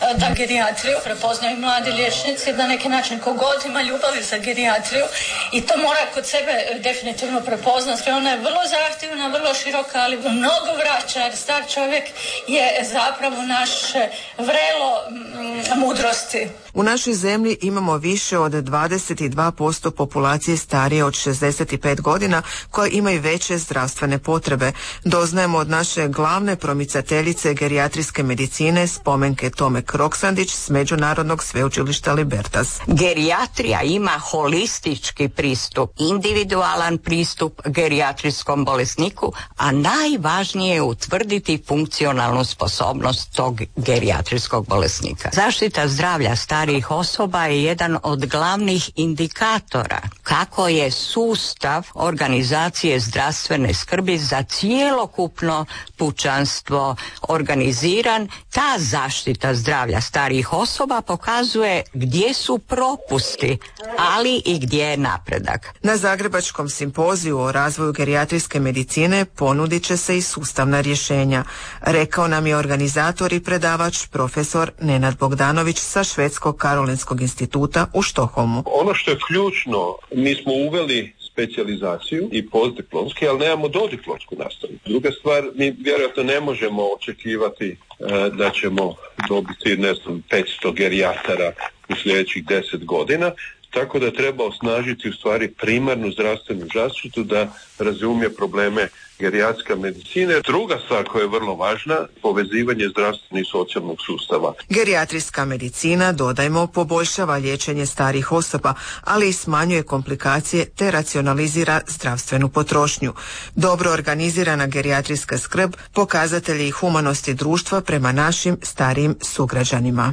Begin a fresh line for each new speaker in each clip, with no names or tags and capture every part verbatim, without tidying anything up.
da gerijatriju prepoznaju mladi liječnici, da neki način kogod ima ljubavi za gerijatriju i to mora kod sebe definitivno prepoznati. Ona je vrlo zahtjevna, vrlo široka, ali mnogo vraća, jer star čovjek je zapravo naše vrelo m, mudrosti.
U našoj zemlji imamo više od dvadeset dva posto populacije starije od šezdeset pet godina koje imaju veće zdravstvene potrebe. Doznajemo od naše glavne promicateljice gerijatrijske medicine, spomenke Tome Kroksandić s Međunarodnog sveučilišta Libertas.
Gerijatrija ima holistički pristup, individualan pristup gerijatrijskom bolesniku, a najvažnije je utvrditi funkcionalnu sposobnost tog gerijatrijskog bolesnika. Zaštita zdravlja starijih osoba je jedan od glavnih indikatora kako je sustav organizacije zdravstvene skrbi za cjelokupno pučanstvo organiziran. Ta zaštita zdravlja starijih osoba pokazuje gdje su propusti, ali i gdje je napredak.
Na Zagrebačkom simpoziju o razvoju gerijatrijske medicine ponudit će se i sustavna rješenja, rekao nam je organizator i predavač profesor Nenad Bogdanović sa Švedskog Karolinskog instituta u Štokholmu.
Ono što je ključno, mi smo uveli specijalizaciju i postdiplomski, ali nemamo dodiplomsku nastavu. Druga stvar, mi vjerojatno ne možemo očekivati e, da ćemo dobiti, ne znam, petsto gerijatara u sljedećih deset godina, tako da treba osnažiti u stvari primarnu zdravstvenu zaštitu da razumije probleme gerijatrijske medicine. Druga stvar koja je vrlo važna, povezivanje zdravstvenog i socijalnog sustava.
Gerijatrijska medicina, dodajmo, poboljšava liječenje starih osoba, ali i smanjuje komplikacije te racionalizira zdravstvenu potrošnju. Dobro organizirana gerijatrijska skrb pokazatelj je i humanosti društva prema našim starijim sugrađanima.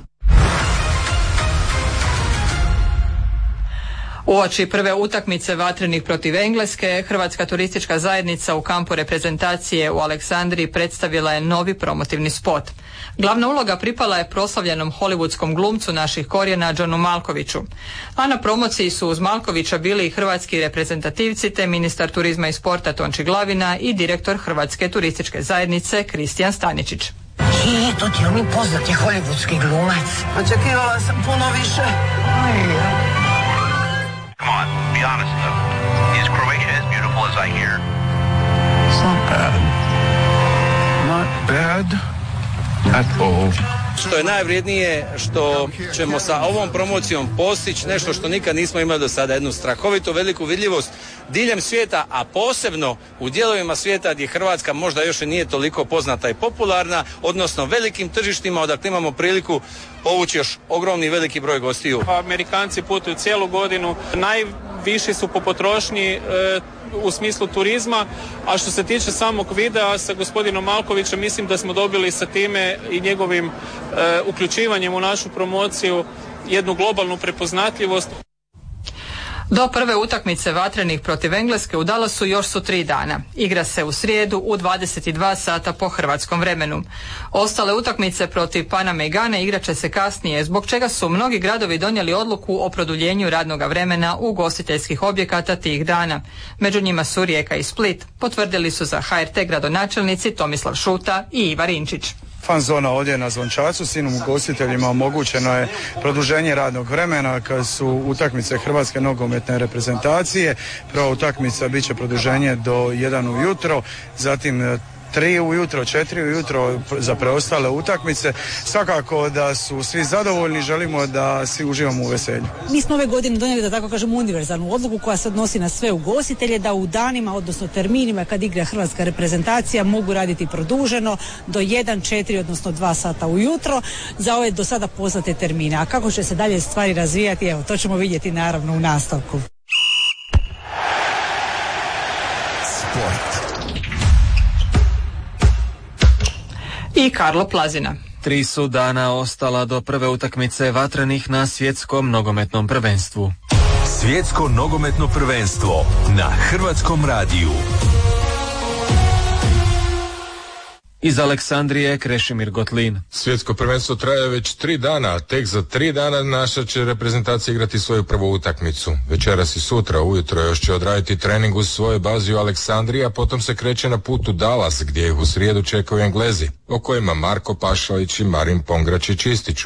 Uoči prve utakmice vatrenih protiv Engleske, Hrvatska turistička zajednica u kampu reprezentacije u Aleksandriji predstavila je novi promotivni spot. Glavna uloga pripala je proslavljenom hollywoodskom glumcu naših korijena Johnu Malkoviću. A na promociji su uz Malkovića bili i hrvatski reprezentativci te ministar turizma i sporta Tonči Glavina i direktor Hrvatske turističke zajednice Kristijan Staničić.
I to ti on mi poznat je hollywoodski glumac.
Očekivala sam puno više.
Come on, be honest though. Is Croatia as beautiful as I hear?
It's not bad. Not bad at all.
Što je najvrijednije, što ćemo sa ovom promocijom postići nešto što nikad nismo imali do sada, jednu strahovito veliku vidljivost diljem svijeta, a posebno u dijelovima svijeta gdje Hrvatska možda još i nije toliko poznata i popularna, odnosno velikim tržištima odakle imamo priliku povući još ogromni veliki broj gostiju.
Amerikanci putuju cijelu godinu, najviši su po potrošnji e, u smislu turizma, a što se tiče samog videa sa gospodinom Malkovićem, mislim da smo dobili sa time i njegovim e, uključivanjem u našu promociju jednu globalnu prepoznatljivost.
Do prve utakmice vatrenih protiv Engleske u Dallasu još su tri dana. Igra se u srijedu u dvadeset dva sata po hrvatskom vremenu. Ostale utakmice protiv Paname i Gane igrat će se kasnije, zbog čega su mnogi gradovi donijeli odluku o produljenju radnog vremena ugostiteljskih objekata tih dana. Među njima su Rijeka i Split, potvrdili su za H R T gradonačelnici Tomislav Šuta i Iva Rinčić.
Fan zona ovdje na Zvončacu, svim ugostiteljima omogućeno je produženje radnog vremena kad su utakmice Hrvatske nogometne reprezentacije. Prva utakmica bit će produženje do jedan ujutro, zatim tri ujutro, četiri ujutro za preostale utakmice. Svakako da su svi zadovoljni, želimo da svi uživamo u veselju.
Mi smo ove godine donijeli, da tako kažem, univerzalnu odluku koja se odnosi na sve ugostitelje, da u danima, odnosno terminima kad igra hrvatska reprezentacija mogu raditi produženo do jedan, četiri, odnosno dva sata ujutro za ove do sada poznate termine. A kako će se dalje stvari razvijati, evo, to ćemo vidjeti naravno u nastavku.
Sport. I Karlo Plazina.
Tri su dana ostala do prve utakmice vatrenih na svjetskom nogometnom prvenstvu.
Svjetsko nogometno prvenstvo na Hrvatskom radiju.
Iz Aleksandrije Krešimir Gotlin.
Svjetsko prvenstvo traje već tri dana, a tek za tri dana naša će reprezentacija igrati svoju prvu utakmicu. Večeras i sutra ujutro još će odraditi trening u svojoj bazi u Aleksandriji, a potom se kreće na put u Dallas, gdje ih u srijedu čekaju Englezi, o kojima Marko Pašalić i Marin Pongračić ističu.